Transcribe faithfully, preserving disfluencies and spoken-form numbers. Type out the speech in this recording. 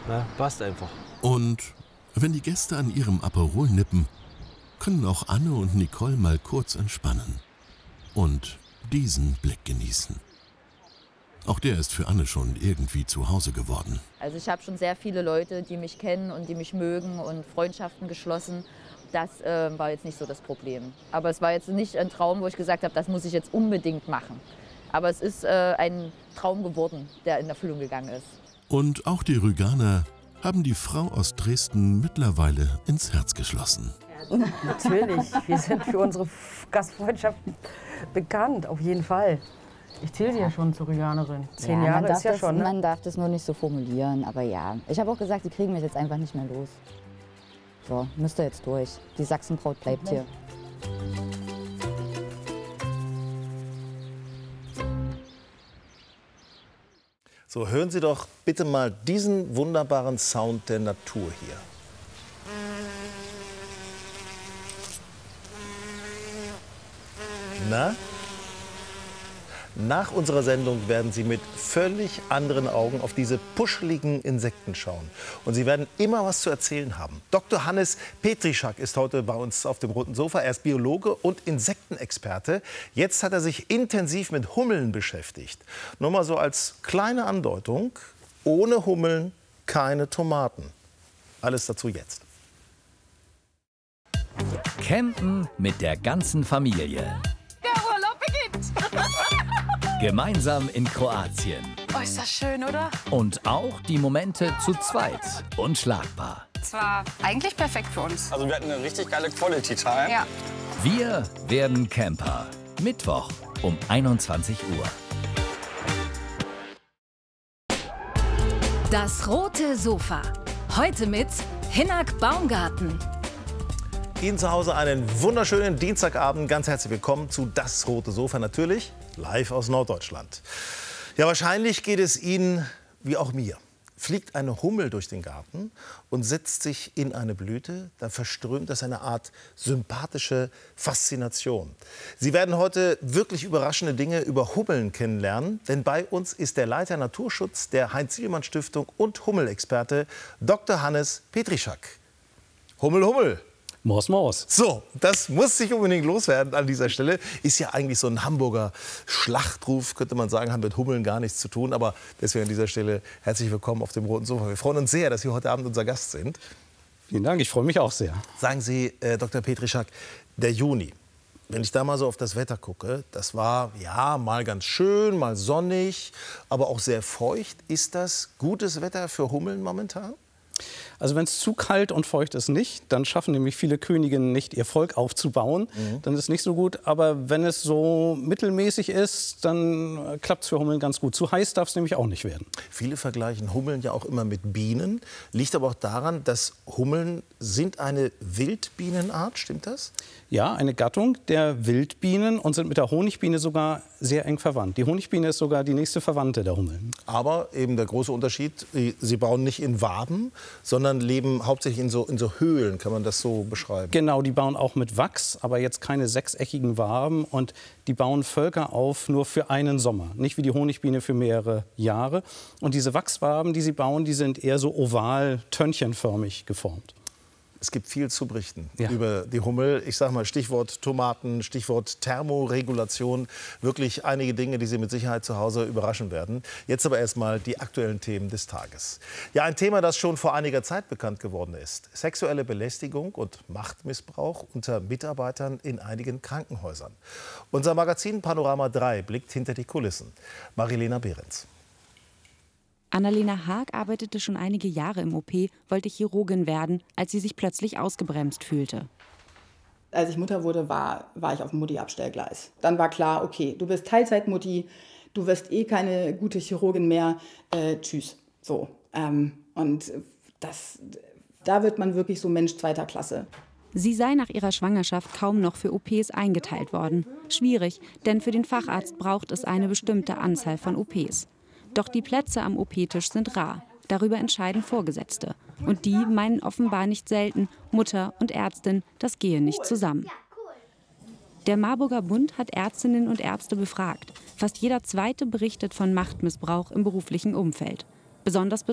Na, passt einfach. Und wenn die Gäste an ihrem Aperol nippen, können auch Anne und Nicole mal kurz entspannen und diesen Blick genießen. Auch der ist für Anne schon irgendwie zu Hause geworden. Also ich habe schon sehr viele Leute, die mich kennen und die mich mögen und Freundschaften geschlossen. Das äh, war jetzt nicht so das Problem. Aber es war jetzt nicht ein Traum, wo ich gesagt habe, das muss ich jetzt unbedingt machen. Aber es ist äh, ein Traum geworden, der in Erfüllung gegangen ist. Und auch die Rüganer haben die Frau aus Dresden mittlerweile ins Herz geschlossen. Natürlich, wir sind für unsere Gastfreundschaft bekannt, auf jeden Fall. Ich zähle sie ja schon zur Rüganerin. Zehn Ja, Jahre ist ja das, schon, ne? Man darf das nur nicht so formulieren, aber ja. Ich habe auch gesagt, sie kriegen mich jetzt einfach nicht mehr los. So, müsst ihr jetzt durch. Die Sachsenbraut bleibt hier. So, hören Sie doch bitte mal diesen wunderbaren Sound der Natur hier. Na? Nach unserer Sendung werden Sie mit völlig anderen Augen auf diese puscheligen Insekten schauen. Und Sie werden immer was zu erzählen haben. Doktor Hannes Petrischak ist heute bei uns auf dem roten Sofa. Er ist Biologe und Insektenexperte. Jetzt hat er sich intensiv mit Hummeln beschäftigt. Nur mal so als kleine Andeutung: Ohne Hummeln keine Tomaten. Alles dazu jetzt. Campen mit der ganzen Familie. Der Urlaub beginnt! Gemeinsam in Kroatien. Oh, ist das schön, oder? Und auch die Momente zu zweit. Unschlagbar. Es war eigentlich perfekt für uns. Also wir hatten eine richtig geile Quality Time. Ja. Wir werden Camper. Mittwoch um einundzwanzig Uhr. Das rote Sofa. Heute mit Hinnerk Baumgarten. Ihnen zu Hause einen wunderschönen Dienstagabend. Ganz herzlich willkommen zu Das rote Sofa, natürlich live aus Norddeutschland. Ja, wahrscheinlich geht es Ihnen wie auch mir. Fliegt eine Hummel durch den Garten und setzt sich in eine Blüte, dann verströmt das eine Art sympathische Faszination. Sie werden heute wirklich überraschende Dinge über Hummeln kennenlernen, denn bei uns ist der Leiter Naturschutz der Heinz-Sielmann-Stiftung und Hummelexperte Doktor Hannes Petrischak. Hummel, Hummel! Maus, Maus. So, das muss sich unbedingt loswerden an dieser Stelle. Ist ja eigentlich so ein Hamburger Schlachtruf, könnte man sagen, hat mit Hummeln gar nichts zu tun. Aber deswegen an dieser Stelle herzlich willkommen auf dem roten Sofa. Wir freuen uns sehr, dass Sie heute Abend unser Gast sind. Vielen Dank, ich freue mich auch sehr. Sagen Sie, äh, Doktor Petrischak, der Juni, wenn ich da mal so auf das Wetter gucke, das war ja mal ganz schön, mal sonnig, aber auch sehr feucht. Ist das gutes Wetter für Hummeln momentan? Also wenn es zu kalt und feucht ist, nicht. Dann schaffen nämlich viele Königinnen nicht, ihr Volk aufzubauen. Mhm. Dann ist es nicht so gut. Aber wenn es so mittelmäßig ist, dann klappt es für Hummeln ganz gut. Zu heiß darf es nämlich auch nicht werden. Viele vergleichen Hummeln ja auch immer mit Bienen. Liegt aber auch daran, dass Hummeln sind eine Wildbienenart, stimmt das? Ja, eine Gattung der Wildbienen und sind mit der Honigbiene sogar sehr eng verwandt. Die Honigbiene ist sogar die nächste Verwandte der Hummeln. Aber eben der große Unterschied, sie bauen nicht in Waben, sondern leben hauptsächlich in so, in so Höhlen, kann man das so beschreiben? Genau, die bauen auch mit Wachs, aber jetzt keine sechseckigen Waben. Und die bauen Völker auf nur für einen Sommer, nicht wie die Honigbiene für mehrere Jahre. Und diese Wachswaben, die sie bauen, die sind eher so oval, tönchenförmig geformt. Es gibt viel zu berichten ja. über die Hummel. Ich sage mal Stichwort Tomaten, Stichwort Thermoregulation. Wirklich einige Dinge, die Sie mit Sicherheit zu Hause überraschen werden. Jetzt aber erstmal die aktuellen Themen des Tages. Ja, ein Thema, das schon vor einiger Zeit bekannt geworden ist. Sexuelle Belästigung und Machtmissbrauch unter Mitarbeitern in einigen Krankenhäusern. Unser Magazin Panorama drei blickt hinter die Kulissen. Marilena Behrens. Annalena Haag arbeitete schon einige Jahre im O P, wollte Chirurgin werden, als sie sich plötzlich ausgebremst fühlte. Als ich Mutter wurde, war, war ich auf dem Mutti-Abstellgleis. Dann war klar, okay, du bist Teilzeitmutti, du wirst eh keine gute Chirurgin mehr, äh, tschüss. So, ähm, und das, da wird man wirklich so Mensch zweiter Klasse. Sie sei nach ihrer Schwangerschaft kaum noch für O Ps eingeteilt worden. Schwierig, denn für den Facharzt braucht es eine bestimmte Anzahl von O Ps. Doch die Plätze am O P-Tisch sind rar. Darüber entscheiden Vorgesetzte. Und die meinen offenbar nicht selten, Mutter und Ärztin, das gehe nicht zusammen. Der Marburger Bund hat Ärztinnen und Ärzte befragt. Fast jeder Zweite berichtet von Machtmissbrauch im beruflichen Umfeld. Besonders betroffen